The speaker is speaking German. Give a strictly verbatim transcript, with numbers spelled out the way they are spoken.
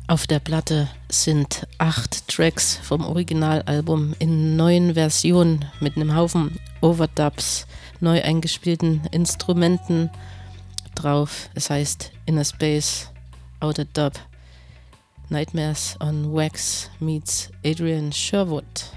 Auf der Platte sind acht Tracks vom Originalalbum in neuen Versionen mit einem Haufen Overdubs, neu eingespielten Instrumenten drauf. Es heißt Inner Space, Outer Dub, Nightmares on Wax meets Adrian Sherwood.